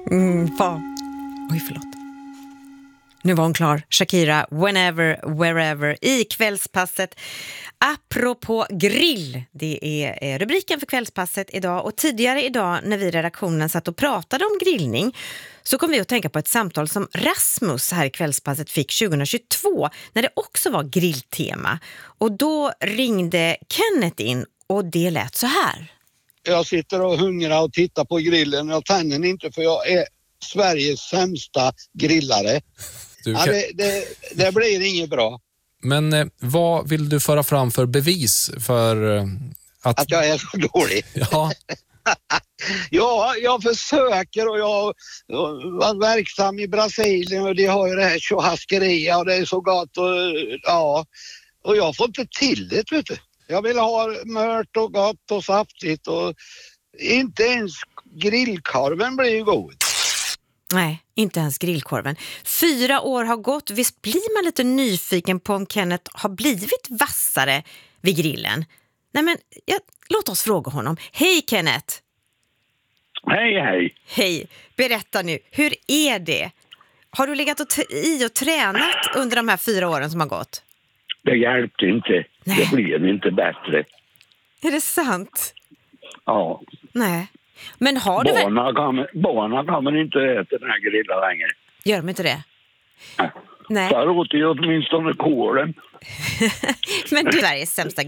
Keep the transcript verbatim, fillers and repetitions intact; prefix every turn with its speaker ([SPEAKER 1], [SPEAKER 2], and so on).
[SPEAKER 1] Mm, fan. Oj, förlåt. Nu var hon klar. Shakira, Whenever, Wherever i Kvällspasset. Apropå grill, det är rubriken för Kvällspasset idag. Och tidigare idag när vi i redaktionen satt och pratade om grillning så kom vi att tänka på ett samtal som Rasmus här i Kvällspasset fick tjugohundratjugotvå när det också var grilltema. Och då ringde Kenneth in och det lät så här.
[SPEAKER 2] Jag sitter och hungrar och tittar på grillen. Jag tänder inte för jag är Sveriges sämsta grillare.
[SPEAKER 3] Du
[SPEAKER 2] ja,
[SPEAKER 3] kan...
[SPEAKER 2] det, det, det blir inget bra.
[SPEAKER 3] Men eh, vad vill du föra fram för bevis för eh, att...
[SPEAKER 2] Att jag är så dålig?
[SPEAKER 3] Ja.
[SPEAKER 2] Ja, jag försöker och jag var verksam i Brasilien och de har ju det här churrascaria och det är så gott och ja, och jag får inte till det, vet du. Jag vill ha mört och gott och saftigt och inte ens grillkorven blir ju god.
[SPEAKER 1] Nej, inte ens grillkorven. Fyra år har gått. Visst blir man lite nyfiken på om Kenneth har blivit vassare vid grillen? Nej men, ja, låt oss fråga honom. Hej Kenneth!
[SPEAKER 4] Hej, hej!
[SPEAKER 1] Hej! Berätta nu, hur är det? Har du legat och t- i och tränat under de här fyra åren som har gått?
[SPEAKER 4] Det hjälpte inte.
[SPEAKER 1] Nej.
[SPEAKER 4] Det blev inte bättre.
[SPEAKER 1] Är det sant?
[SPEAKER 4] Ja.
[SPEAKER 1] Nej. Men har du väl...
[SPEAKER 4] Barna kan, barna kan man inte äta den här grillen längre.
[SPEAKER 1] Gör de inte det?
[SPEAKER 4] Nej.
[SPEAKER 1] Nej.
[SPEAKER 4] Där åt ju åtminstone kålen.
[SPEAKER 1] Men du är Sveriges sämsta